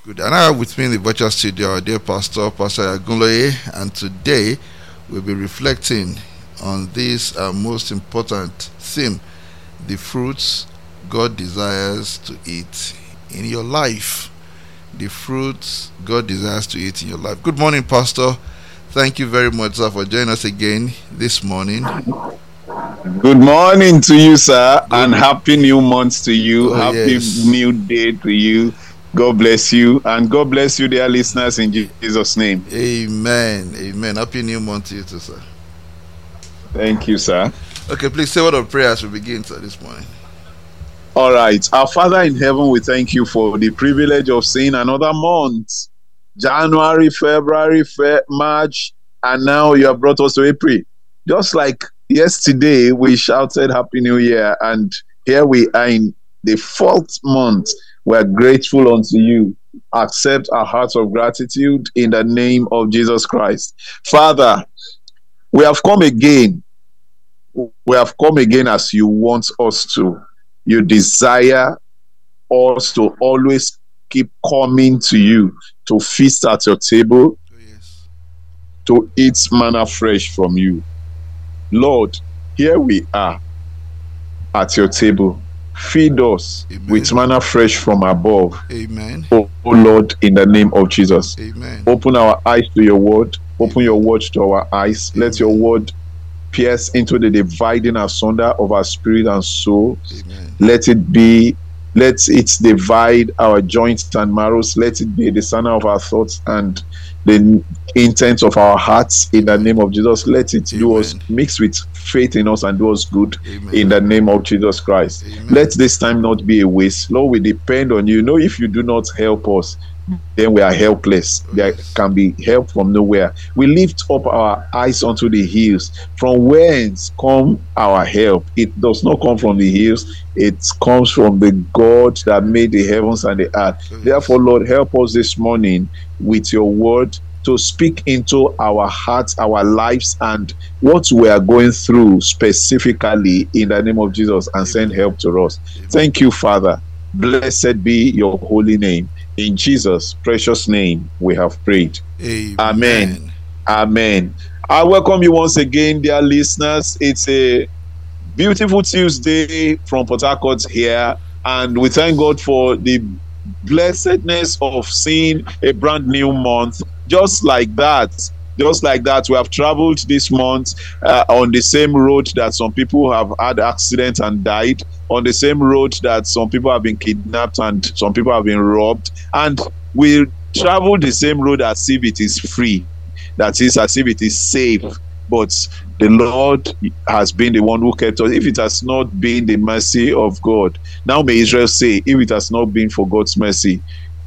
Good. And I have with me in the virtual studio our dear Pastor Agunloye, and today we'll be reflecting on this most important theme: the fruits God desires to eat in your life. The fruits God desires to eat in your life. Good morning, Pastor. Thank you very much, sir, for joining us again this morning. Good morning to you, sir, and Good. happy new month to you. Oh, happy yes. new day to you. God bless you, and God bless you, dear listeners, in Jesus' name. Amen. Amen. Happy new month to you too, sir. Thank you, sir. Okay, please say what of prayer as we begin, sir, this morning. All right. Our Father in heaven, we thank you for the privilege of seeing another month. January, February, March, and now you have brought us to April. Just like yesterday, we shouted Happy New Year, and here we are in the fourth month. We are grateful unto you. Accept our hearts of gratitude in the name of Jesus Christ. Father, we have come again. We have come again as you want us to. You desire us to always keep coming to you, to feast at your table, Oh, yes. to eat manna fresh from you. Lord, here we are at your table. Feed us Amen. with manna fresh from above. Amen. Oh Lord, in the name of Jesus. Amen. Open our eyes to your word. Open Amen. your word to our eyes. Amen. Let your word pierce into the dividing asunder of our spirit and soul. Amen. Let it divide our joints and marrows. Let it be the center of our thoughts and the intent of our hearts in the name of Jesus. Let it do us, mix with faith in us and do us good. Amen. In the name of Jesus Christ. Amen. Let this time not be a waste. Lord, we depend on you. No, if you do not help us, then we are helpless. There can be help from nowhere. We lift up our eyes unto the hills. From whence come our help? It does not come from the hills. It comes from the God that made the heavens and the earth. Therefore, Lord, help us this morning with your word to speak into our hearts, our lives, and what we are going through specifically in the name of Jesus, and send help to us. Thank you, Father. Blessed be your holy name. In Jesus' precious name, we have prayed. Amen. Amen. Amen. I welcome you once again, dear listeners. It's a beautiful Tuesday from Port Harcourt here, and we thank God for the blessedness of seeing a brand new month. Just like that, we have traveled this month on the same road that some people have had accidents and died, on the same road that some people have been kidnapped and some people have been robbed, and we travel the same road as if it is free, that is, as if it is safe. But the Lord has been the one who kept us. If it has not been the mercy of God, now may Israel say, if it has not been for God's mercy,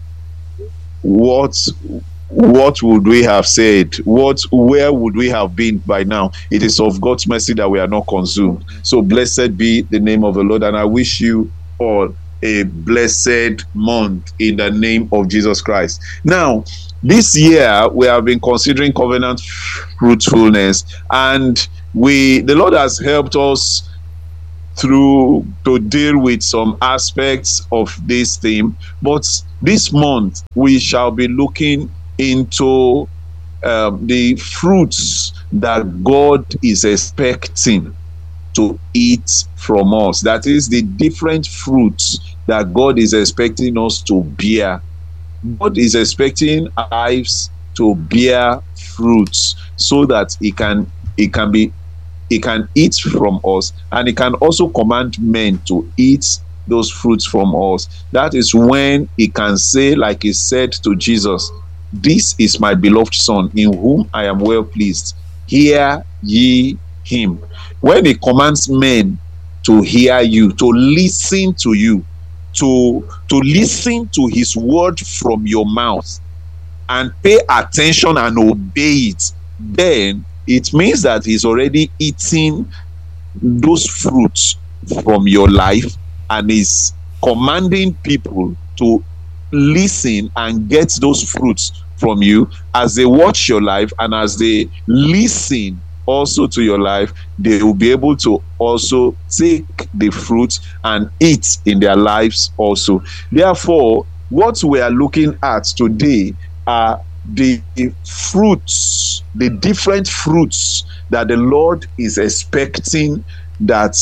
what would we have said? Where would we have been by now? It is of God's mercy that we are not consumed. So blessed be the name of the Lord, and I wish you all a blessed month in the name of Jesus Christ. Now, this year we have been considering covenant fruitfulness, and the Lord has helped us to deal with some aspects of this theme. But this month we shall be looking into the fruits that God is expecting to eat from us. That is, the different fruits that God is expecting us to bear. God is expecting our lives to bear fruits so that He can eat from us, and He can also command men to eat those fruits from us. That is when He can say, like He said to Jesus, "This is my beloved Son, in whom I am well pleased. Hear ye him." When He commands men to hear you, to listen to you, to listen to His word from your mouth and pay attention and obey it, then it means that He's already eating those fruits from your life and is commanding people to listen and get those fruits from you. As they watch your life and as they listen also to your life, they will be able to also take the fruit and eat in their lives also. Therefore, what we are looking at today are the fruits, the different fruits that the Lord is expecting that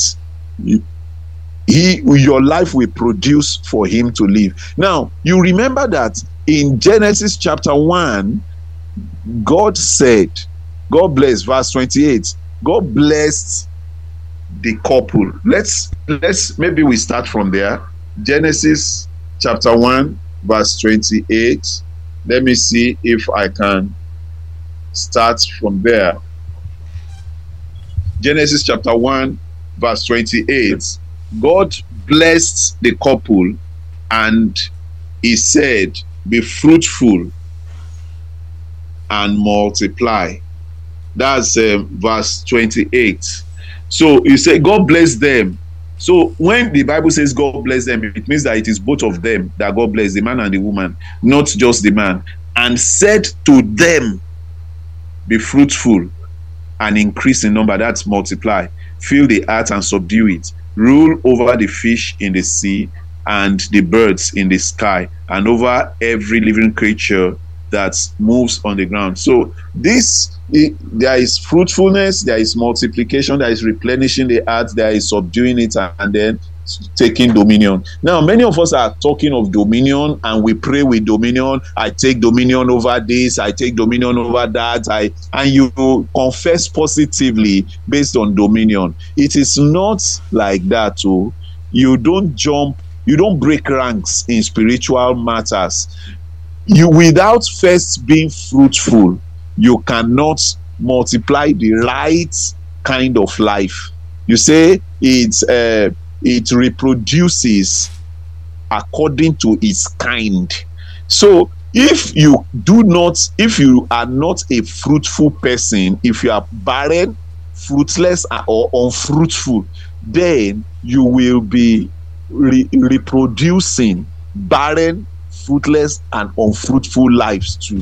your life will produce for him to live. Now, you remember that in Genesis chapter 1, God said, God blessed, verse 28, God blessed the couple. Let's maybe we start from there. Genesis chapter 1, verse 28. Let me see if I can start from there. Genesis chapter 1, verse 28. God blessed the couple and he said, be fruitful and multiply. That's verse 28. So you say God bless them. So when the Bible says God bless them, it means that it is both of them that God bless, the man and the woman, not just the man. And said to them, be fruitful and increase in number, that's multiply, fill the earth and subdue it, rule over the fish in the sea and the birds in the sky, and over every living creature that moves on the ground. So there is fruitfulness, there is multiplication, there is replenishing the earth, there is subduing it, and then taking dominion. Now, many of us are talking of dominion and we pray with dominion. I take dominion over this, I take dominion over that, and you confess positively based on dominion. It is not like that. So you don't break ranks in spiritual matters. Without first being fruitful, you cannot multiply the right kind of life. You say it reproduces according to its kind. So if you are not a fruitful person, if you are barren, fruitless, or unfruitful, then you will be reproducing barren, fruitless, and unfruitful lives too.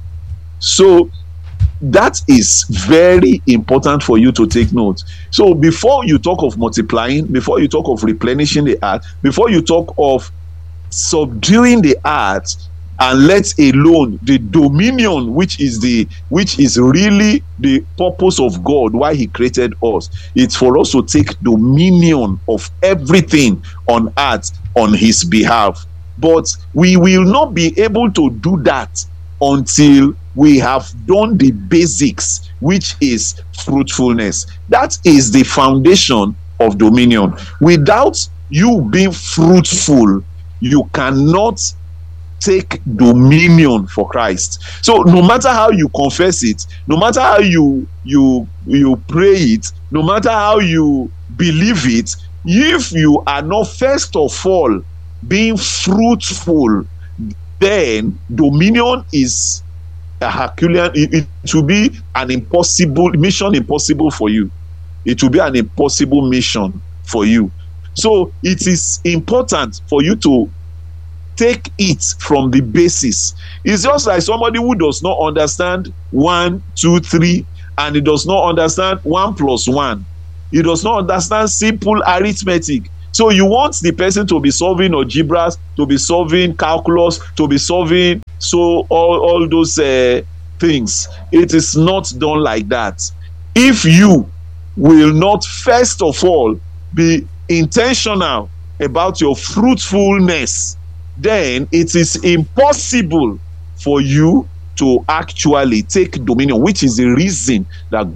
So that is very important for you to take note. So before you talk of multiplying, before you talk of replenishing the earth, before you talk of subduing the earth, and let alone the dominion, which is really the purpose of God, why he created us, it's for us to take dominion of everything on earth on his behalf. But we will not be able to do that until we have done the basics, which is fruitfulness. That is the foundation of dominion. Without you being fruitful, you cannot take dominion for Christ. So no matter how you confess it, no matter how you pray it, no matter how you believe it, if you are not first of all being fruitful, then dominion is a Herculean. It will be an impossible for you. It will be an impossible mission for you. So it is important for you to take it from the basis. It's just like somebody who does not understand 1, 2, 3, and he does not understand 1 + 1. He does not understand simple arithmetic. So you want the person to be solving algebras, to be solving calculus, to be solving all those things. It is not done like that. If you will not first of all be intentional about your fruitfulness, then it is impossible for you to actually take dominion, which is the reason that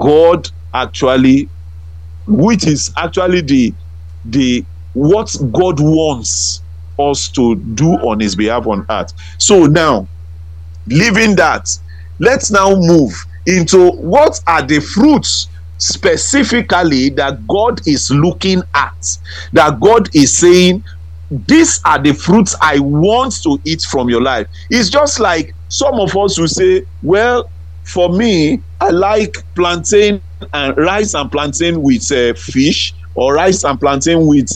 which is actually the what God wants us to do on his behalf on earth. So now, leaving that, let's now move into what are the fruits specifically that God is looking at, that God is saying, these are the fruits I want to eat from your life. It's just like some of us who say, well, for me, I like plantain and rice and plantain with fish, or rice and plantain with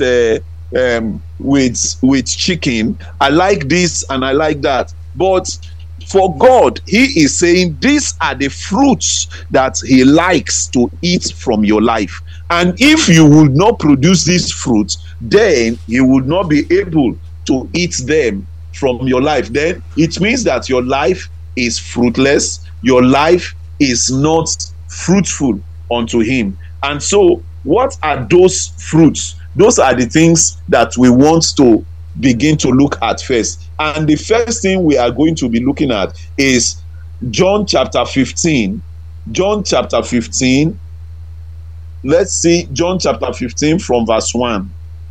chicken. I like this and I like that. But for God, he is saying these are the fruits that he likes to eat from your life. And if you will not produce these fruits, then you will not be able to eat them from your life, then it means that your life is fruitless. Your life is not fruitful unto him. And so what are those fruits? Those are the things that we want to begin to look at first. And the first thing we are going to be looking at is John chapter 15. John chapter 15. Let's see John chapter 15 from verse 1.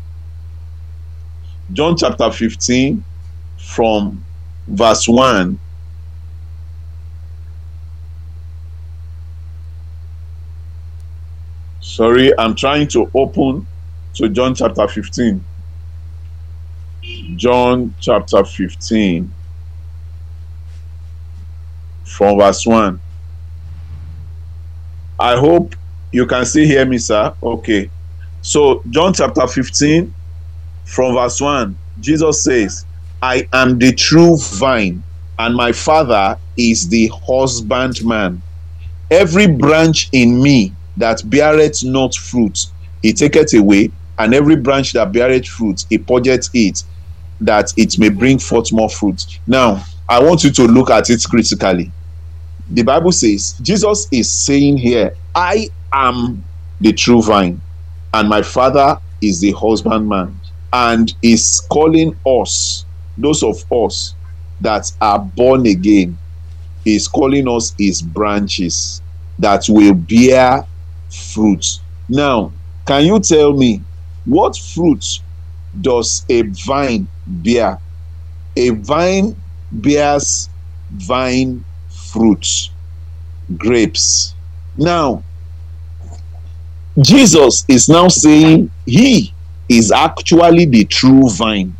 John chapter 15 from verse 1. Sorry, I'm trying to open to John chapter 15. John chapter 15 from verse 1. I hope you can still hear me, sir. Okay. So John chapter 15 from verse 1, Jesus says, I am the true vine, and my Father is the husbandman. Every branch in me that beareth not fruit, he taketh away, and every branch that beareth fruit, he purgeth it, that it may bring forth more fruit. Now, I want you to look at it critically. The Bible says, Jesus is saying here, I am the true vine, and my Father is the husbandman, and is calling us, those of us that are born again, is calling us his branches that will bear fruit. Now, can you tell me, what fruit does a vine bear? A vine bears vine fruit, grapes. Now, Jesus is now saying he is actually the true vine.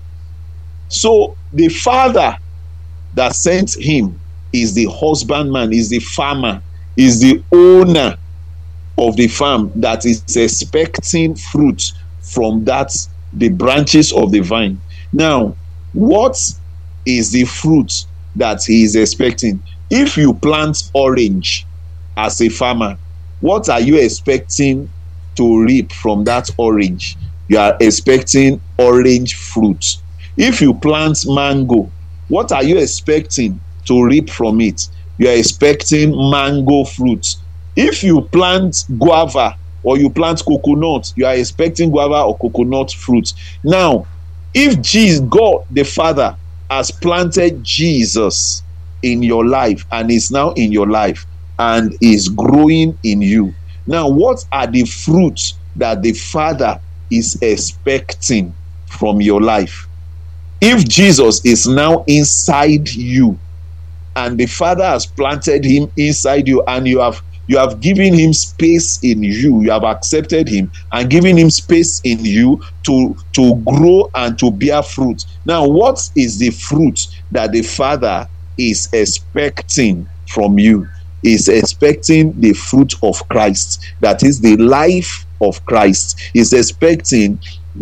So the Father that sent him is the husbandman, is the farmer, is the owner of the farm that is expecting fruit from the branches of the vine. Now, what is the fruit that he is expecting? If you plant orange as a farmer, what are you expecting to reap from that orange? You are expecting orange fruit. If you plant mango, what are you expecting to reap from it? You are expecting mango fruit. If you plant guava or you plant coconut, you are expecting guava or coconut fruit. Now, if God the Father has planted Jesus in your life and is now in your life and is growing in you, now what are the fruits that the Father is expecting from your life? If Jesus is now inside you and the Father has planted him inside you, and you have given him space in you have accepted him and given him space in you to grow and to bear fruit. Now, what is the fruit that the Father is expecting from you? Is expecting the fruit of Christ, that is the life of Christ. Is expecting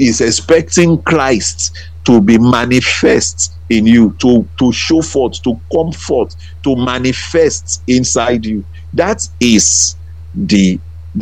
Christ to be manifest in you, to show forth, to come forth, to manifest inside you. That is the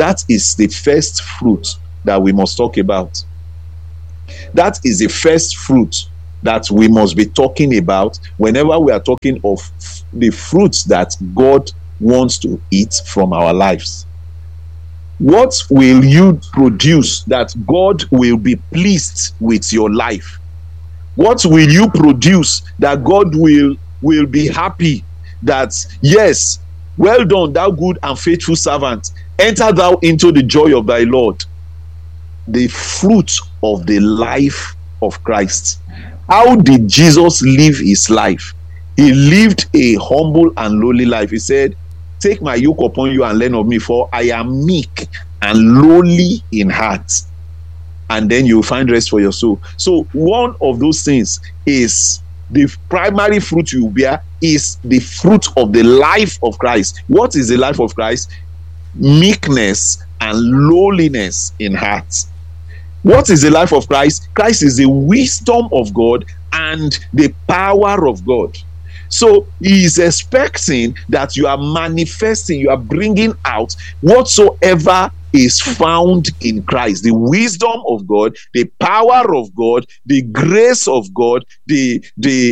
first fruit that we must talk about. That is the first fruit that we must be talking about whenever we are talking of the fruits that God wants to eat from our lives. What will you produce that God will be pleased with your life? What will you produce that God will be happy that, yes, well done, thou good and faithful servant, enter thou into the joy of thy Lord? The fruit of the life of Christ. How did Jesus live his life? He lived a humble and lowly life. He said, take my yoke upon you and learn of me, for I am meek and lowly in heart, and then you'll find rest for your soul. So one of those things is the primary fruit you bear is the fruit of the life of Christ. What is the life of Christ? Meekness and lowliness in heart. What is the life of Christ? Christ is the wisdom of God and the power of God. So he is expecting that you are manifesting, you are bringing out whatsoever is found in Christ. The wisdom of God, the power of God, the grace of God, the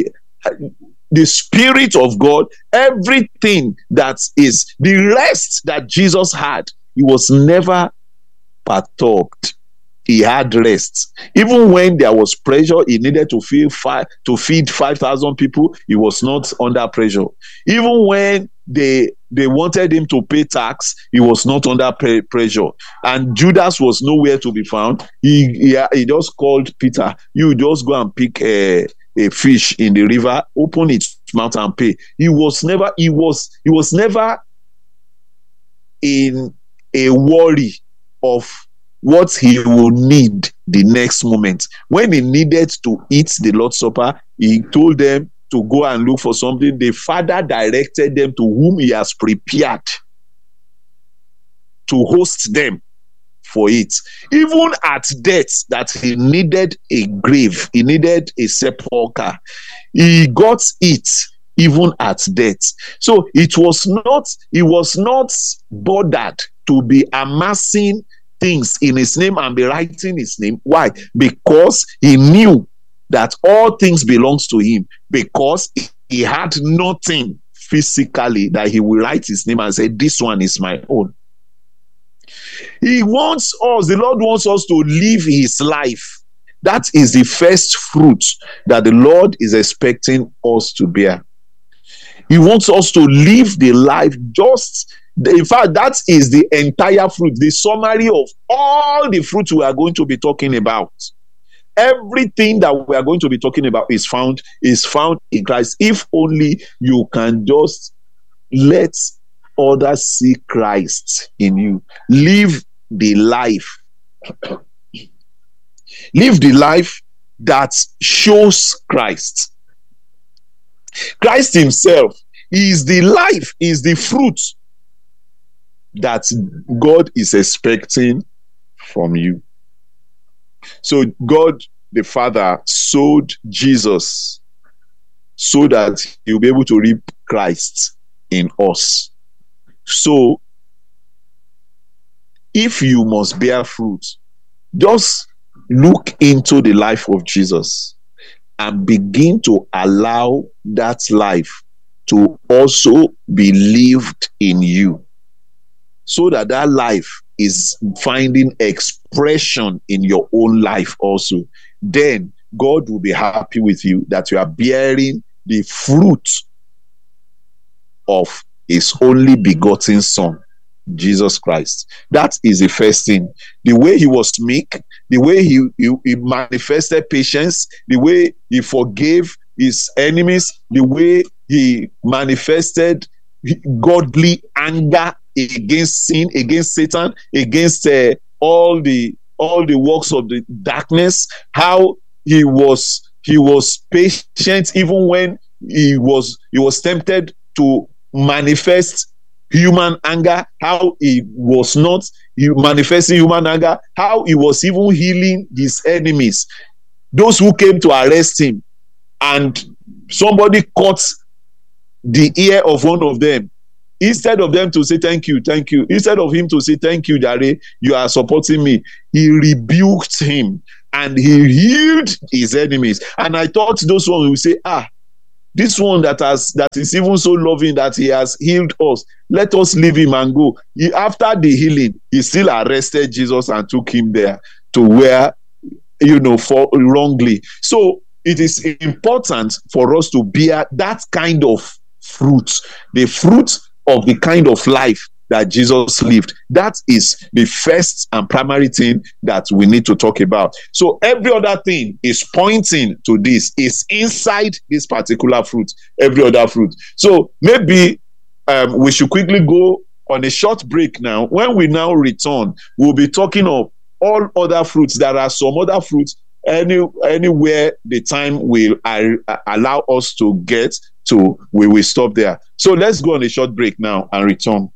Spirit of God, everything that is the rest that Jesus had, he was never perturbed. He had rest. Even when there was pressure, he needed to feed 5,000 people. He was not under pressure. Even when they wanted him to pay tax, he was not under pressure. And Judas was nowhere to be found. He just called Peter. You just go and pick a fish in the river, open its mouth and pay. He was never in a worry of what he will need the next moment. When he needed to eat the Lord's Supper, he told them to go and look for something. The Father directed them to whom he has prepared to host them for it. Even at death, that he needed a grave, he needed a sepulcher, he got it even at death. So he was not bothered to be amassing things in his name and be writing his name. Why? Because he knew that all things belongs to him, because he had nothing physically that he will write his name and say, this one is my own. The Lord wants us to live his life. That is the first fruit that the Lord is expecting us to bear. He wants us to live the life in fact, that is the entire fruit, the summary of all the fruits we are going to be talking about. Everything that we are going to be talking about is found in Christ. If only you can just let others see Christ in you. Live the life. Live the life that shows Christ. Christ himself is the life, is the fruit that God is expecting from you. So God the Father sowed Jesus so that he'll be able to reap Christ in us. So if you must bear fruit, just look into the life of Jesus and begin to allow that life to also be lived in you, so that that life is finding expression in your own life also. Then God will be happy with you that you are bearing the fruit of his only begotten Son, Jesus Christ. That is the first thing. The way he was meek, the way he manifested patience, the way he forgave his enemies, the way he manifested godly anger against sin, against Satan, against all the works of the darkness, how he was patient even when he was tempted to manifest human anger, how he was not manifesting human anger, how he was even healing his enemies, those who came to arrest him, and somebody caught the ear of one of them. Instead of them to say thank you, instead of him to say thank you, Dare, you are supporting me, he rebuked him and he healed his enemies. And I thought those ones will say, this one that is even so loving that he has healed us, let us leave him and go. After the healing, he still arrested Jesus and took him there to where, for wrongly. So it is important for us to bear that kind of fruit, the fruit of the kind of life that Jesus lived. That is the first and primary thing that we need to talk about. So every other thing is pointing to this, is inside this particular fruit, every other fruit. So maybe we should quickly go on a short break now. When we now return, we'll be talking of all other fruits. There are some other fruits anywhere the time will allow us to get to, we will stop there. So let's go on a short break now and return.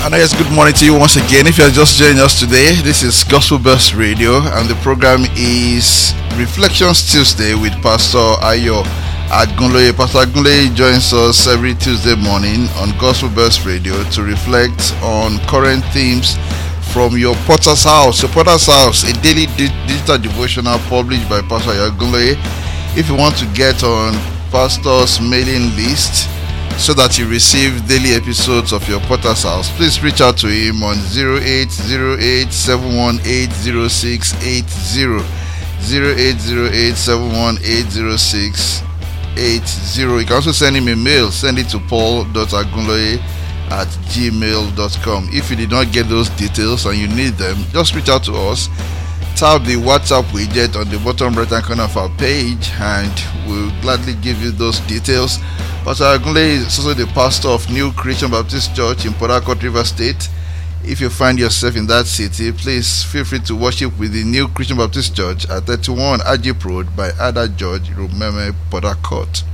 And yes, good morning to you once again. If you are just joining us today, this is Gospel Burst Radio, and the program is Reflections Tuesday with Pastor Ayo Agunloye. Pastor Agunloye joins us every Tuesday morning on Gospel Burst Radio to reflect on current themes from your Potter's House. Your Potter's House, a daily digital devotional published by Pastor Ayo Agunloye. If you want to get on Pastor's mailing list so that you receive daily episodes of your Potter's House, please reach out to him on 0808-718-0680. 0808-718-0680. You can also send him a mail. Send it to paul.agunloye@gmail.com. If you did not get those details and you need them, just reach out to us. Tap the WhatsApp widget on the bottom right hand corner of our page, and we'll gladly give you those details. Pastor Agunloye is also the pastor of New Christian Baptist Church in Port Harcourt, Rivers State. If you find yourself in that city, please feel free to worship with the New Christian Baptist Church at 31 Ajip Road by Ada George, Rumeme, Port Harcourt.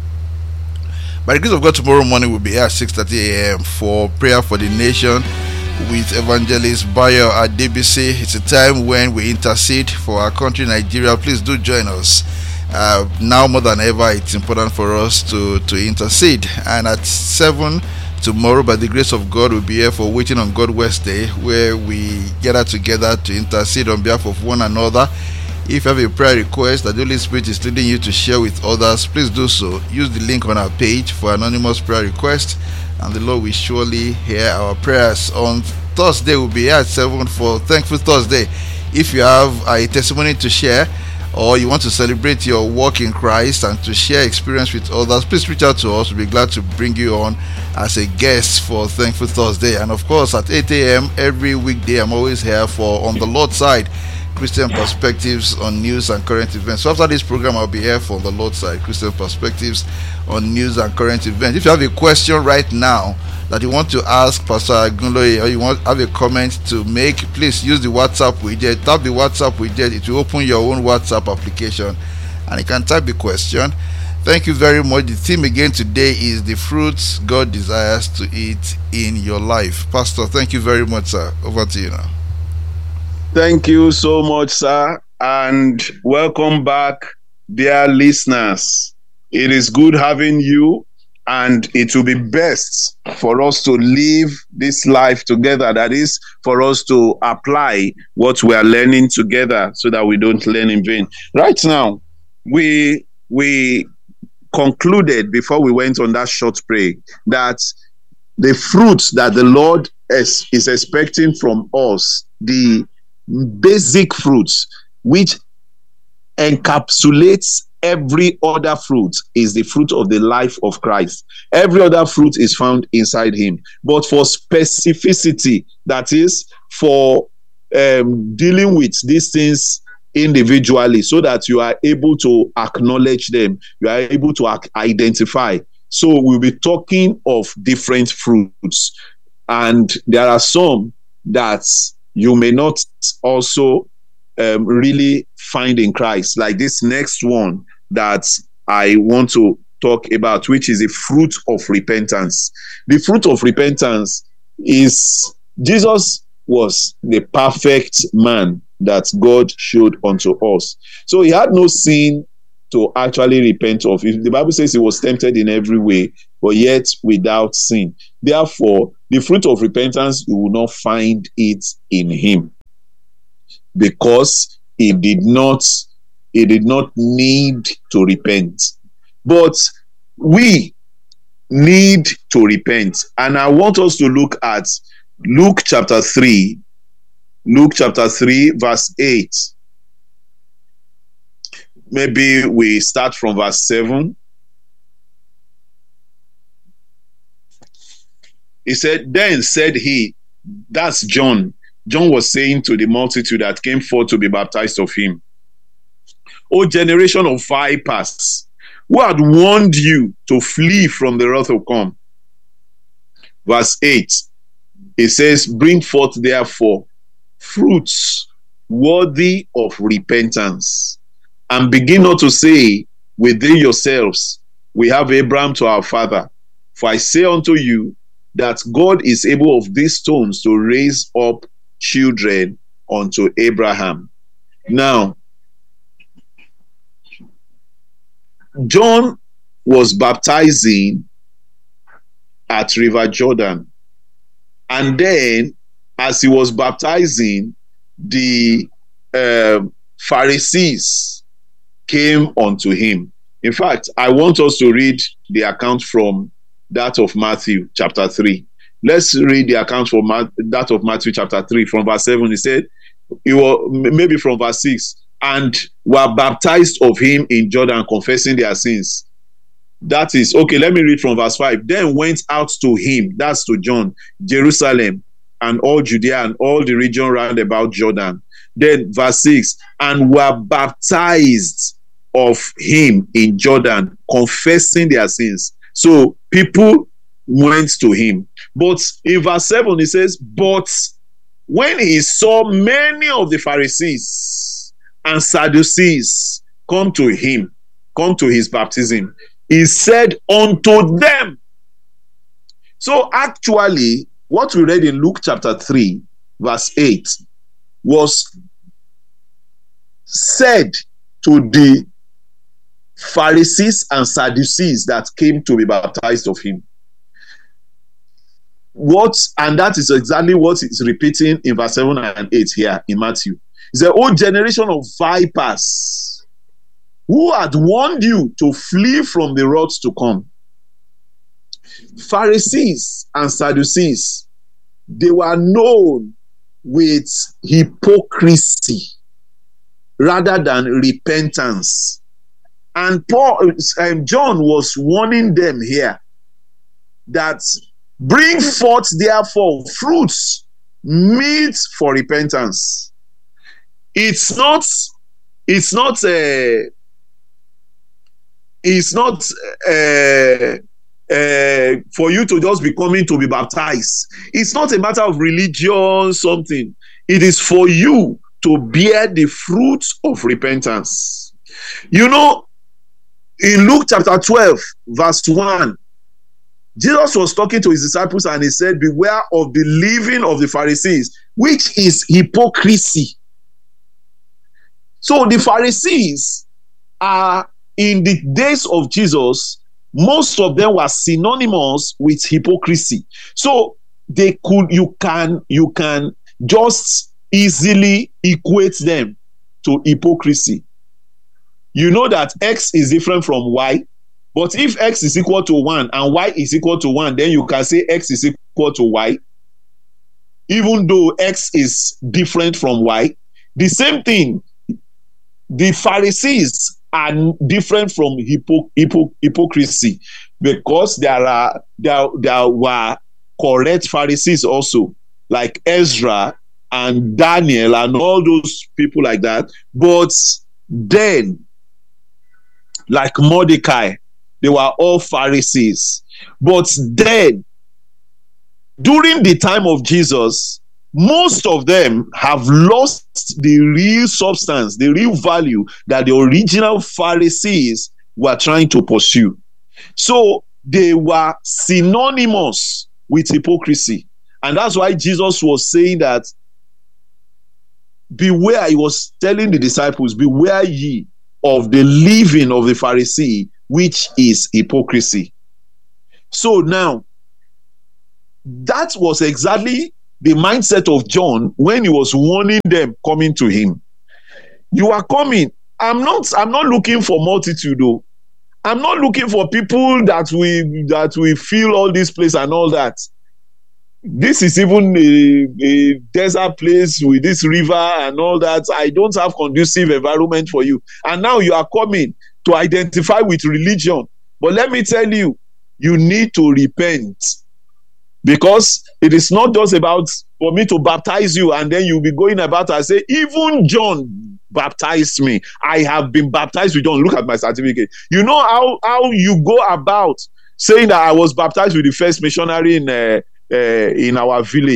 By the grace of God, tomorrow morning we'll be here at 6:30 a.m. for prayer for the nation with Evangelist Bayo at DBC. It's a time when we intercede for our country, Nigeria. Please do join us. Now more than ever, it's important for us to intercede. And at 7 tomorrow, by the grace of God, we'll be here for Waiting on God Wednesday, where we gather together to intercede on behalf of one another. If you have a prayer request that the Holy Spirit is leading you to share with others, please do so. Use the link on our page for anonymous prayer request, and the Lord will surely hear our prayers. On Thursday, we'll be here at 7 for Thankful Thursday. If you have a testimony to share, or you want to celebrate your walk in Christ and to share experience with others, please reach out to us. We'll be glad to bring you on as a guest for Thankful Thursday. And of course, at 8 a.m. every weekday, I'm always here for On the Lord's Side, Christian Perspectives on News and Current Events. So after this program, I'll be here for On the Lord's Side, Christian Perspectives on News and Current Events. If you have a question right now that you want to ask Pastor Agunloye, or you have a comment to make, please use the WhatsApp widget. Tap the WhatsApp widget. It will open your own WhatsApp application, and you can type the question. Thank you very much. The theme again today is the fruits God desires to eat in your life. Pastor, thank you very much, sir. Over to you now. Thank you so much, sir, and welcome back, dear listeners. It is good having you, and it will be best for us to live this life together. That is, for us to apply what we are learning together so that we don't learn in vain. Right now, we concluded before we went on that short break that the fruits that the Lord is expecting from us, the basic fruits which encapsulates every other fruit, is the fruit of the life of Christ. Every other fruit is found inside him. But for specificity, that is, for dealing with these things individually, so that you are able to acknowledge them, you are able to identify. So we'll be talking of different fruits. And there are some that you may not also really find in Christ, like this next one that I want to talk about, which is the fruit of repentance. The fruit of repentance is, Jesus was the perfect man that God showed unto us. So he had no sin to actually repent of. The Bible says he was tempted in every way, but yet without sin. Therefore, the fruit of repentance, you will not find it in him, because he did not need to repent. But we need to repent. And I want us to look at Luke chapter 3, verse 8. Maybe we start from verse 7. He said, then said he, that's John. John was saying to the multitude that came forth to be baptized of him, O generation of vipers, who had warned you to flee from the wrath to come? Verse 8, it says, bring forth therefore fruits worthy of repentance, and begin not to say within yourselves, we have Abraham to our father. For I say unto you, that God is able of these stones to raise up children unto Abraham. Now, John was baptizing at River Jordan. And then, as he was baptizing, the Pharisees came unto him. In fact, I want us to read the account from that of Matthew chapter 3. Let's read the account from that of Matthew chapter 3 from verse 7. He said, maybe from verse 6, and were baptized of him in Jordan, confessing their sins. That is, okay, let me read from verse 5. Then went out to him, that's to John, Jerusalem, and all Judea, and all the region round about Jordan. Then verse 6, and were baptized of him in Jordan, confessing their sins. So people went to him. But in verse 7, it says, but when he saw many of the Pharisees and Sadducees come to him, come to his baptism, he said unto them. So actually, what we read in Luke chapter 3, verse 8, was said to the Pharisees and Sadducees that came to be baptized of him. And that is exactly what is repeating in verse 7 and 8 here in Matthew. He said, O generation of vipers, who had warned you to flee from the wrath to come? Pharisees and Sadducees, they were known with hypocrisy rather than repentance. And John was warning them here that bring forth therefore fruits meet for repentance. It's not for you to just be coming to be baptized. It's not a matter of religion, something. It is for you to bear the fruits of repentance. You know, in Luke chapter 12, verse 1, Jesus was talking to his disciples and he said, beware of the leaven of the Pharisees, which is hypocrisy. So the Pharisees are, in the days of Jesus, most of them were synonymous with hypocrisy. So you can just easily equate them to hypocrisy. You know that X is different from Y, but if X is equal to 1 and Y is equal to 1, then you can say X is equal to Y, even though X is different from Y. The same thing, the Pharisees are different from hypocrisy, because there were correct Pharisees also, like Ezra and Daniel and all those people like that. But then, like Mordecai, they were all Pharisees. But then, during the time of Jesus, most of them have lost the real substance, the real value that the original Pharisees were trying to pursue. So they were synonymous with hypocrisy. And that's why Jesus was saying that, beware, he was telling the disciples, beware ye of the leaven of the Pharisee, which is hypocrisy. So now, that was exactly the mindset of John when he was warning them coming to him. You are coming. I'm not looking for multitude though. I'm not looking for people that we fill all this place and all that. This is even a desert place with this river and all that. I don't have conducive environment for you. And now you are coming to identify with religion. But let me tell you, you need to repent. Because it is not just about for me to baptize you and then you'll be going about and say, even John baptized me. I have been baptized with John. Look at my certificate. You know how you go about saying that I was baptized with the first missionary in our village.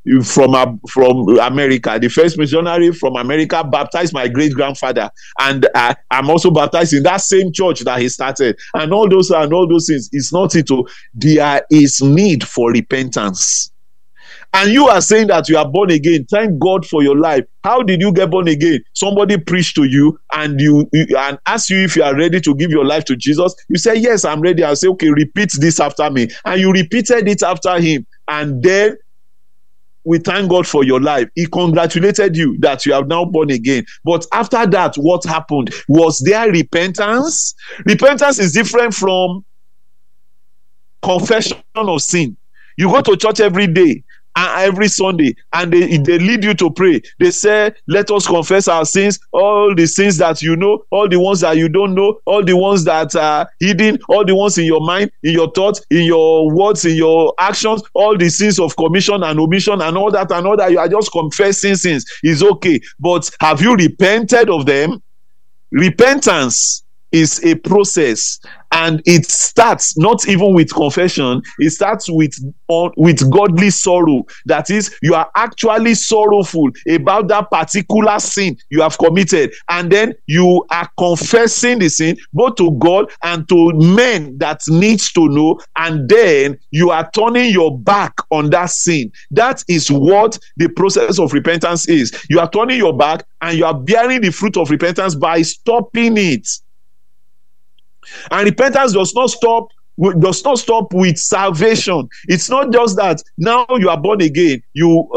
from America. The first missionary from America baptized my great grandfather, and I'm also baptized in that same church that he started. And all those things. It's not it. There is need for repentance. And you are saying that you are born again. Thank God for your life. How did you get born again? Somebody preached to you and and asked you if you are ready to give your life to Jesus. You say, yes, I'm ready. I'll say, okay, repeat this after me. And you repeated it after him. And then we thank God for your life. He congratulated you that you are now born again. But after that, what happened? Was there repentance? Repentance is different from confession of sin. You go to church every day, every Sunday, and they lead you to pray. They say, let us confess our sins, all the sins that you know, all the ones that you don't know, all the ones that are hidden, all the ones in your mind, in your thoughts, in your words, in your actions, all the sins of commission and omission and all that. You are just confessing sins. It's okay. But have you repented of them? Repentance is a process, and it starts not even with confession. It starts with godly sorrow. That is, you are actually sorrowful about that particular sin you have committed, and then you are confessing the sin both to God and to men that needs to know, and then you are turning your back on that sin. That is what the process of repentance is. You are turning your back and you are bearing the fruit of repentance by stopping it. And repentance does not stop with salvation. It's not just that now you are born again. You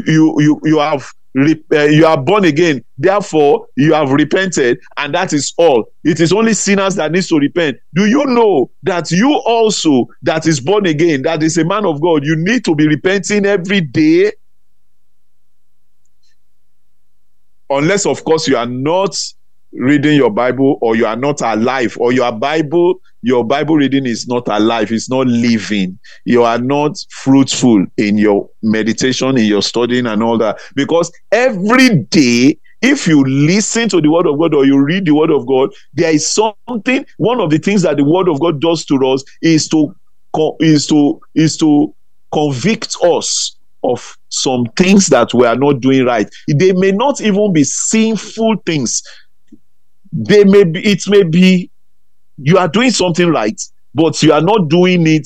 are born again. Therefore, you have repented, and that is all. It is only sinners that needs to repent. Do you know that you also, that is born again, that is a man of God, you need to be repenting every day? Unless, of course, you are not reading your Bible, or you are not alive, or your Bible reading is not alive, it's not living. You are not fruitful in your meditation, in your studying and all that. Because every day, if you listen to the word of God or you read the word of God, there is something. One of the things that the word of God does to us is to convict us of some things that we are not doing right. They may not even be sinful things. It may be you are doing something right, but you are not doing it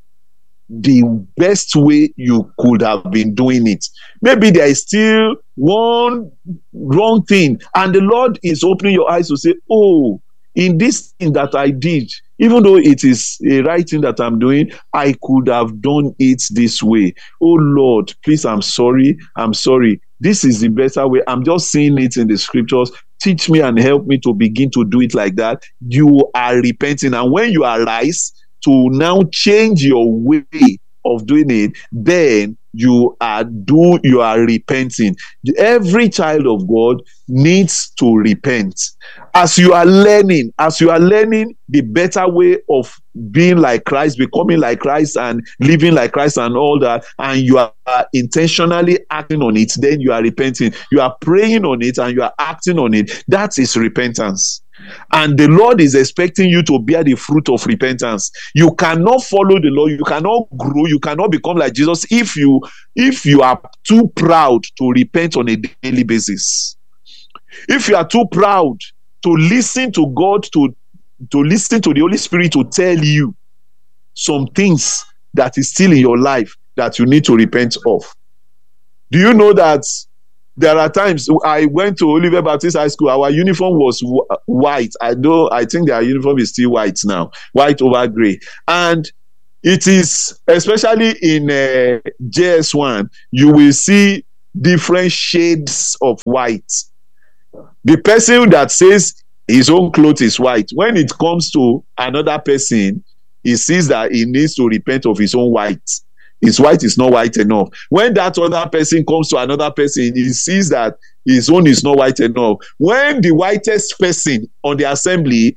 the best way you could have been doing it. Maybe there is still one wrong thing, and the Lord is opening your eyes to say, oh, in this thing that I did, even though it is a right thing that I'm doing, I could have done it this way. Oh Lord, please, I'm sorry. This is the better way. I'm just seeing it in the scriptures. Teach me and help me to begin to do it like that. You are repenting. And when you arise to now change your way of doing it, then you are repenting. Every child of God needs to repent. As you are learning the better way of being like Christ, becoming like Christ, and living like Christ and all that, and you are intentionally acting on it, then you are repenting. You are praying on it and you are acting on it. That is repentance. And the Lord is expecting you to bear the fruit of repentance. You cannot follow the Lord. You cannot grow. You cannot become like Jesus if you are too proud to repent on a daily basis. If you are too proud to listen to God, to listen to the Holy Spirit to tell you some things that is still in your life that you need to repent of. Do you know that there are times I went to Oliver Baptist High School, our uniform was white. I think their uniform is still white now, white over gray. And it is, especially in JS1, you will see different shades of white. The person that says his own clothes is white, when it comes to another person, he sees that he needs to repent of his own white. His white is not white enough. When that other person comes to another person, he sees that his own is not white enough. When the whitest person on the assembly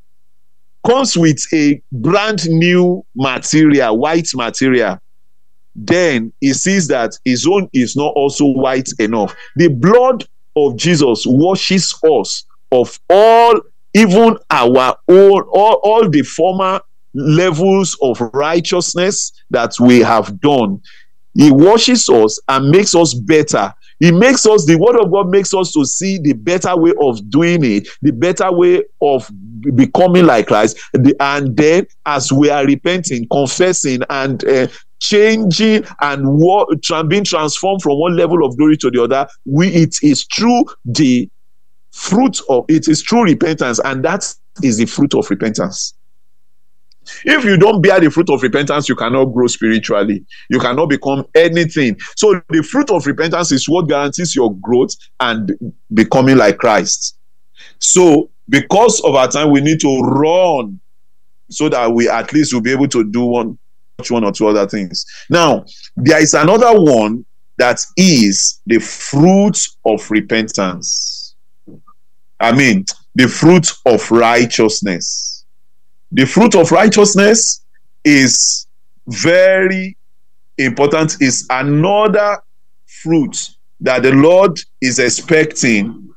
comes with a brand new material, white material, then he sees that his own is not also white enough. The blood of Jesus washes us of all, even our own, all the former levels of righteousness that we have done. He washes us and makes us better. He makes us, the word of God makes us to see the better way of doing it, the better way of becoming like Christ. And then as we are repenting, confessing, and changing and being transformed from one level of glory to the other, it is through the fruit of, it is true repentance, and that is the fruit of repentance. If you don't bear the fruit of repentance, you cannot grow spiritually. You cannot become anything. So the fruit of repentance is what guarantees your growth and becoming like Christ. So because of our time, we need to run so that we at least will be able to do one or two other things. Now, there is another one that is the fruit of repentance. I mean, the fruit of righteousness. The fruit of righteousness is very important. It's another fruit that the Lord is expecting,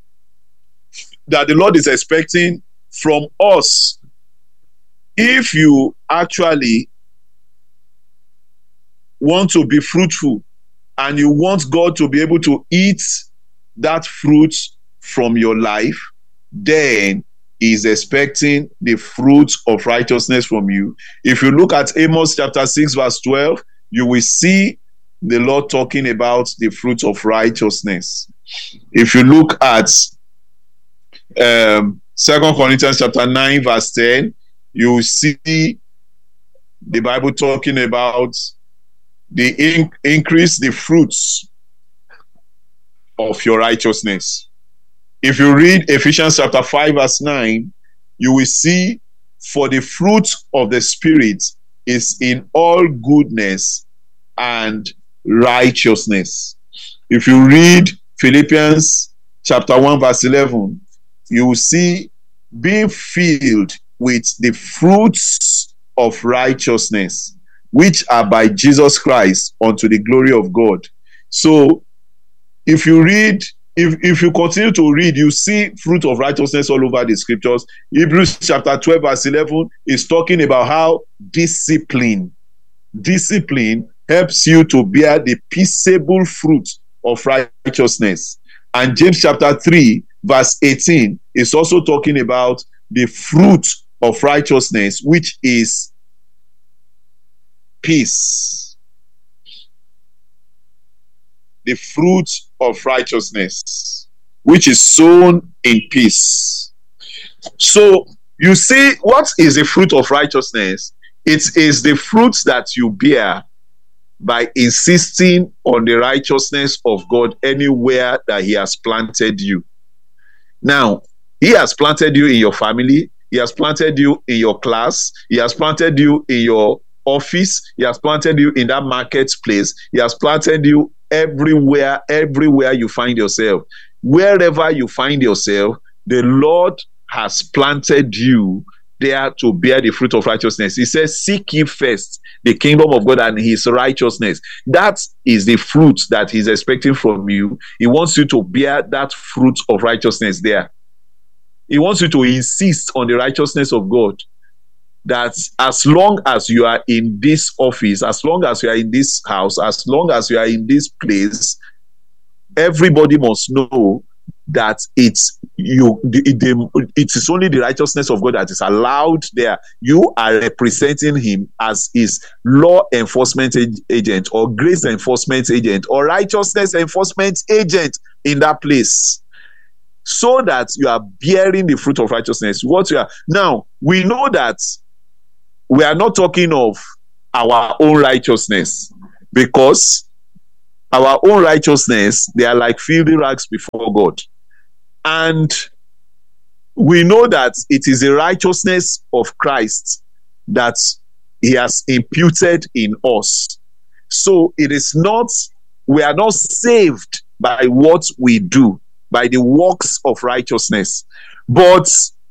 from us. If you actually want to be fruitful and you want God to be able to eat that fruit from your life, then is expecting the fruit of righteousness from you. If you look at Amos chapter 6 verse 12, you will see the Lord talking about the fruit of righteousness. If you look at 2 Corinthians chapter 9 verse 10, you will see the Bible talking about the increase the fruits of your righteousness. If you read Ephesians chapter 5 verse 9, you will see, for the fruit of the Spirit is in all goodness and righteousness. If you read Philippians chapter 1 verse 11, you will see being filled with the fruits of righteousness, which are by Jesus Christ unto the glory of God. So if you read, if you continue to read, you see fruit of righteousness all over the scriptures. Hebrews chapter 12 verse 11 is talking about how discipline helps you to bear the peaceable fruit of righteousness. And James chapter 3 verse 18 is also talking about the fruit of righteousness, which is peace. The fruit of righteousness, which is sown in peace. So you see, what is the fruit of righteousness? It is the fruit that you bear by insisting on the righteousness of God anywhere that He has planted you. Now, He has planted you in your family. He has planted you in your class. He has planted you in your office. He has planted you in that marketplace. He has planted you everywhere you find yourself. Wherever you find yourself, the Lord has planted you there to bear the fruit of righteousness. He says, seek ye first the kingdom of God and His righteousness. That is the fruit that He's expecting from you. He wants you to bear that fruit of righteousness there. He wants you to insist on the righteousness of God. That as long as you are in this office, as long as you are in this house, as long as you are in this place, everybody must know that it is only the righteousness of God that is allowed there. You are representing Him as His law enforcement agent, or grace enforcement agent, or righteousness enforcement agent in that place, so that you are bearing the fruit of righteousness. Now, we know that we are not talking of our own righteousness, because our own righteousness, they are like filthy rags before God. And we know that it is the righteousness of Christ that He has imputed in us. So it is not, we are not saved by what we do, by the works of righteousness, but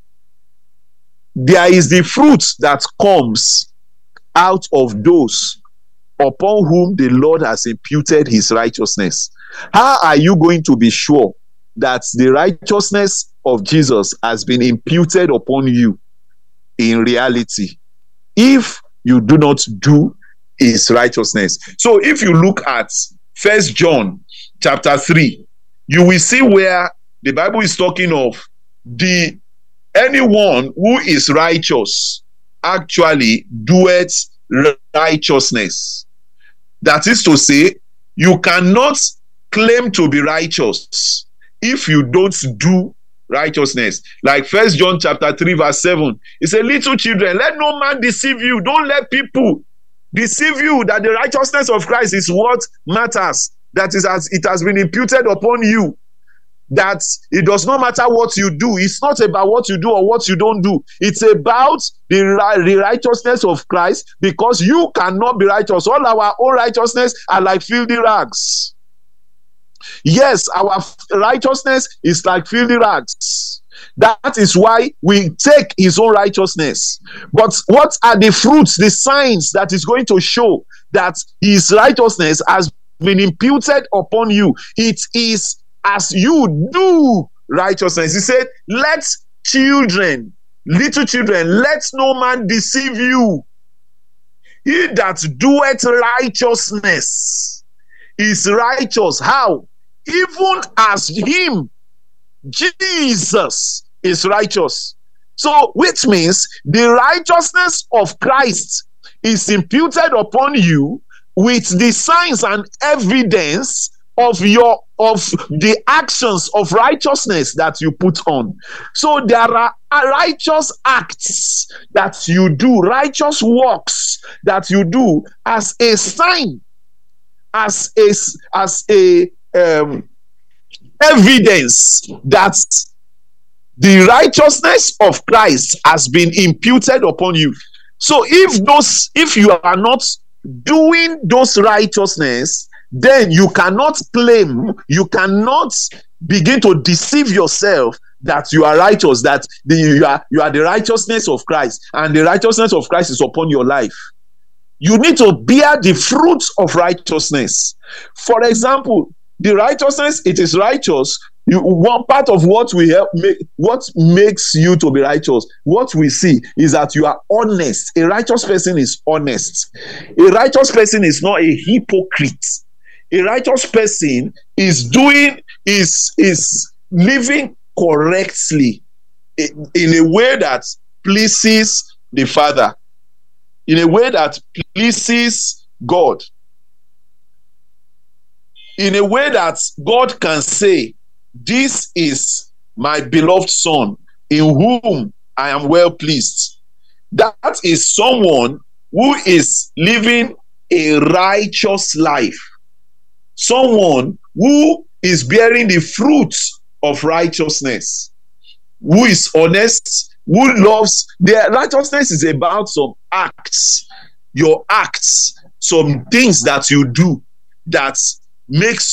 there is the fruit that comes out of those upon whom the Lord has imputed His righteousness. How are you going to be sure that the righteousness of Jesus has been imputed upon you in reality, if you do not do is righteousness. So if you look at 1 John chapter 3, you will see where the Bible is talking of anyone who is righteous actually doeth righteousness. That is to say, you cannot claim to be righteous if you don't do righteousness. Like 1 John chapter 3 verse 7, it says, little children, let no man deceive you. Don't let people deceive you that the righteousness of Christ is what matters. That is, as it has been imputed upon you. That it does not matter what you do. It's not about what you do or what you don't do. It's about the righteousness of Christ, because you cannot be righteous. All our own righteousness are like filthy rags. Yes, our righteousness is like filthy rags. That is why we take his own righteousness. But what are the fruits, the signs that is going to show that his righteousness has been imputed upon you? It is as you do righteousness. He said, let children, little children, let no man deceive you. He that doeth righteousness is righteous. How? Even as him, Jesus, is righteous. So, which means the righteousness of Christ is imputed upon you with the signs and evidence of the actions of righteousness that you put on. So there are righteous acts that you do, righteous works that you do as a sign, as a evidence that the righteousness of Christ has been imputed upon you. So if you are not doing those righteousness, then you cannot claim, you cannot begin to deceive yourself that you are righteous, that you are the righteousness of Christ, and the righteousness of Christ is upon your life. You need to bear the fruits of righteousness. For example, the righteousness, it is righteous. One part of what makes you to be righteous, what we see is that you are honest. A righteous person is honest. A righteous person is not a hypocrite. A righteous person is living correctly in a way that pleases the Father, in a way that pleases God, in a way that God can say, this is my beloved Son, in whom I am well pleased. That is someone who is living a righteous life. Someone who is bearing the fruits of righteousness, who is honest, who loves. Their righteousness is about some acts, your acts, some things that you do that makes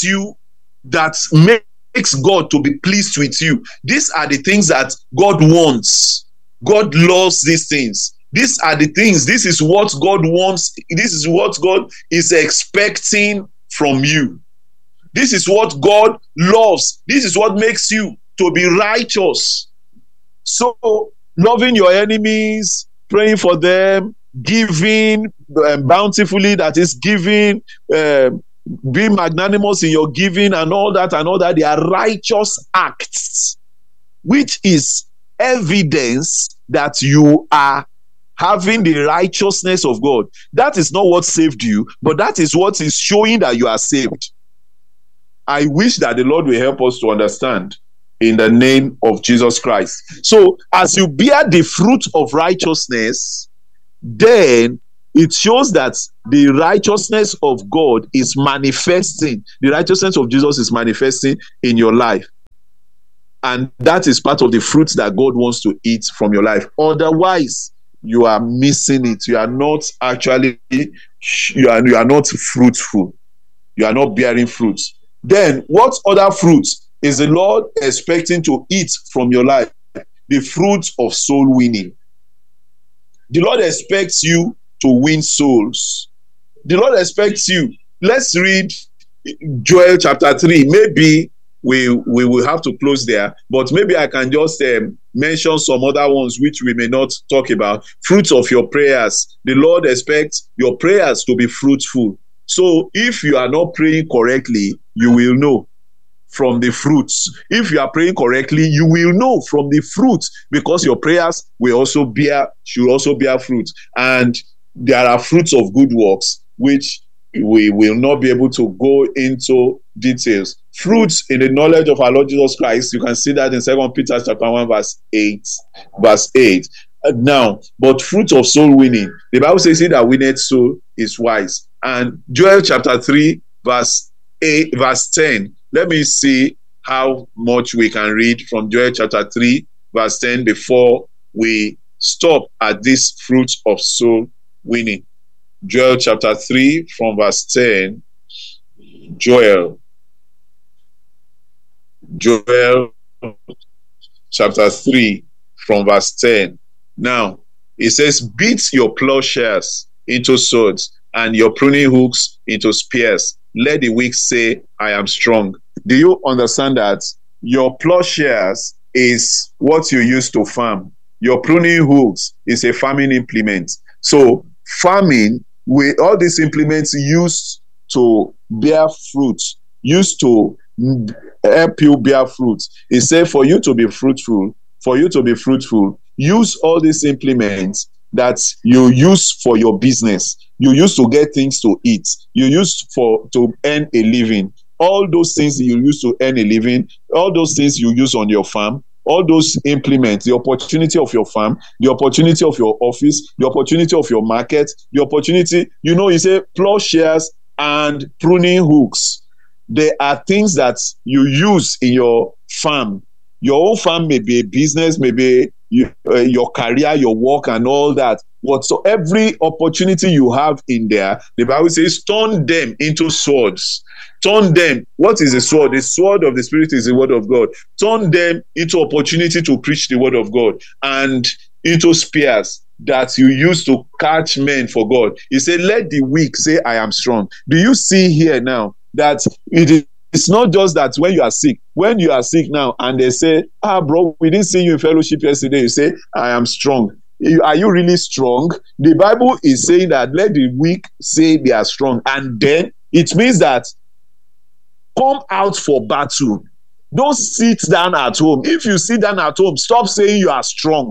God to be pleased with you. These are the things that God wants. God loves these things. These are the things. This is what God wants. This is what God is expecting from you. This is what God loves. This is what makes you to be righteous. So, loving your enemies, praying for them, giving bountifully, that is giving, being magnanimous in your giving and all that, they are righteous acts, which is evidence that you are having the righteousness of God. That is not what saved you, but that is what is showing that you are saved. I wish that the Lord will help us to understand in the name of Jesus Christ. So, as you bear the fruit of righteousness, then it shows that the righteousness of God is manifesting. The righteousness of Jesus is manifesting in your life. And that is part of the fruits that God wants to eat from your life. Otherwise, you are missing it. You are not actually, you are not fruitful. You are not bearing fruits. Then, what other fruits is the Lord expecting to eat from your life? The fruits of soul winning. The Lord expects you to win souls. The Lord expects you. Let's read Joel chapter 3. Maybe we will have to close there, but maybe I can just mention some other ones which we may not talk about. Fruits of your prayers. The Lord expects your prayers to be fruitful. So if you are not praying correctly, you will know from the fruits. If you are praying correctly, you will know from the fruits, because your prayers should also bear fruit. And there are fruits of good works which we will not be able to go into details. Fruits in the knowledge of our Lord Jesus Christ, you can see that in 2 Peter chapter 1 verse 8. Now, but fruit of soul winning, the Bible says, he that winneth soul is wise. And Joel chapter 3 verse 10. Let me see how much we can read from Joel chapter 3 verse 10 before we stop at this fruit of soul winning. Joel chapter 3 from verse 10. Joel chapter 3 from verse 10. Now, it says, beat your plowshares into swords and your pruning hooks into spears. Let the weak say, I am strong. Do you understand that your plowshares is what you use to farm? Your pruning hooks is a farming implement. So farming, with all these implements used to bear fruit, used to help you bear fruit. It said for you to be fruitful, use all these implements that you use for your business. You use to get things to eat. You use to earn a living. All those things you use to earn a living, all those things you use on your farm, all those implements, the opportunity of your farm, the opportunity of your office, the opportunity of your market, the opportunity, you say plowshares and pruning hooks. They are things that you use in your farm. Your own farm may be a business, maybe your career, your work and all that. So every opportunity you have in there, the Bible says, turn them into swords. Turn them. What is a sword? The sword of the Spirit is the word of God. Turn them into opportunity to preach the word of God, and into spears that you use to catch men for God. He said, let the weak say, I am strong. Do you see here now that it's not just that when you are sick now and they say, bro, we didn't see you in fellowship yesterday, you say, I am strong. Are you really strong? The Bible is saying that let the weak say they are strong. And then it means that come out for battle. Don't sit down at home. If you sit down at home, stop saying you are strong.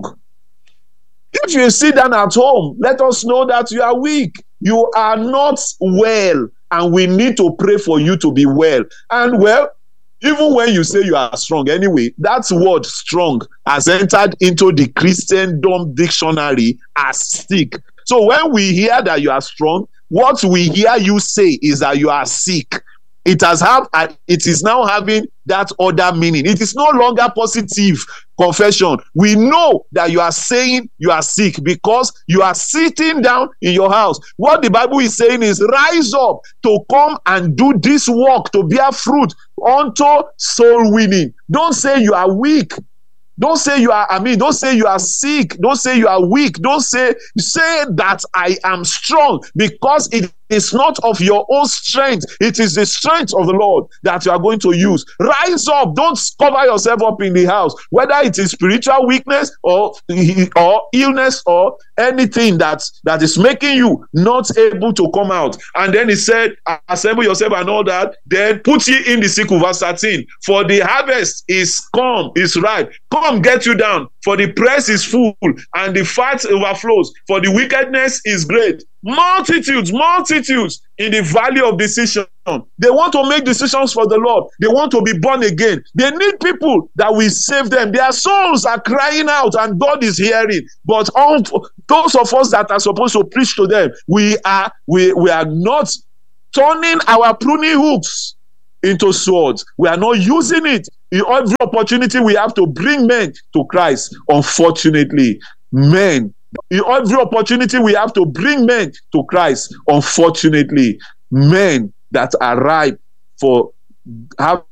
If you sit down at home, let us know that you are weak. You are not well, and we need to pray for you to be well. And even when you say you are strong, anyway, that word strong has entered into the Christendom dictionary as sick. So when we hear that you are strong, what we hear you say is that you are sick. It is now having that other meaning. It is no longer positive confession. We know that you are saying you are sick because you are sitting down in your house. What the Bible is saying is, rise up to come and do this work to bear fruit unto soul winning. Don't say you are weak. Don't say you are, don't say you are sick. Don't say you are weak. Don't say that I am strong, because it is not of your own strength. It is the strength of the Lord that you are going to use. Rise up. Don't cover yourself up in the house, whether it is spiritual weakness or illness or anything that is making you not able to come out. And then he said, assemble yourself and all that. Then put ye in the sickle, verse 13. For the harvest is come, is ripe. Come, get you down. For the press is full and the fat overflows. For the wickedness is great. Multitudes in the valley of decision. They want to make decisions for the Lord. They want to be born again. They need people that will save them. Their souls are crying out and God is hearing. But those of us that are supposed to preach to them, we are not turning our pruning hooks into swords. We are not using it in every opportunity we have to bring men to Christ. Unfortunately, in every opportunity we have to bring men to Christ, unfortunately, men that are ripe for